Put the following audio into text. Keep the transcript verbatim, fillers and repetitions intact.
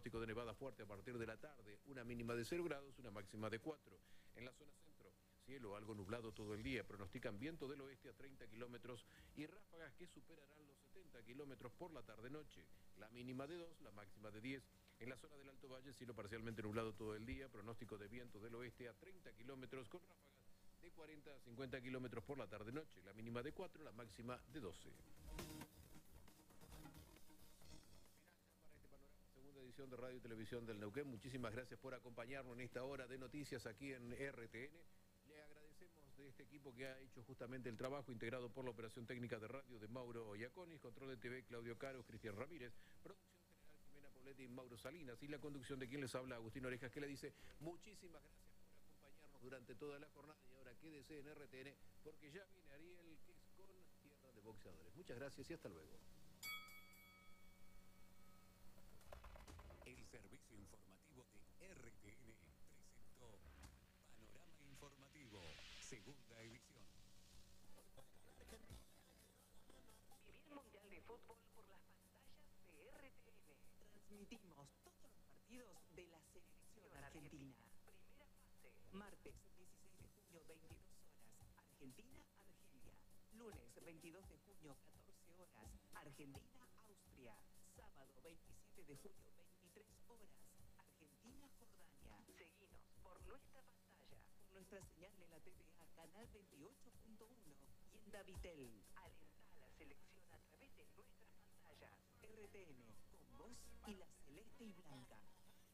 pronóstico de nevada fuerte a partir de la tarde, una mínima de cero grados, una máxima de cuatro. En la zona centro, cielo algo nublado todo el día, pronostican viento del oeste a treinta kilómetros y ráfagas que superarán los setenta kilómetros por la tarde-noche. La mínima de dos, la máxima de diez. En la zona del Alto Valle, cielo parcialmente nublado todo el día, pronóstico de viento del oeste a treinta kilómetros con ráfagas de cuarenta a cincuenta kilómetros por la tarde-noche. La mínima de cuatro, la máxima de doce. Segunda edición de Radio y Televisión del Neuquén. Muchísimas gracias por acompañarnos en esta hora de noticias aquí en R T N. Le agradecemos de este equipo que ha hecho justamente el trabajo, integrado por la operación técnica de radio de Mauro Iaconis, control de T V Claudio Caro, Cristian Ramírez, producción general Jimena Poletti y Mauro Salinas, y la conducción de quien les habla, Agustín Orejas, que le dice muchísimas gracias por acompañarnos durante toda la jornada, y ahora quédese en R T N porque ya viene Ariel, que es con Tierra de Boxeadores. Muchas gracias y hasta luego. El servicio informativo de R T N presentó Panorama Informativo, segunda edición. Viví el Mundial de Fútbol por las pantallas de R T N. Transmitimos todos los partidos de la selección argentina. Primera fase. Martes dieciséis de junio, veintidós horas, Argentina, Argelia. Lunes veintidós de junio, catorce horas, Argentina, Austria. Sábado veintisiete de junio, veintitrés horas, Argentina, Jordania. Seguinos por nuestra pantalla. Por nuestra señal en la T V A, canal veintiocho punto uno y en Davitel. Alentá a la selección a través de nuestras pantallas. R T N, con vos y la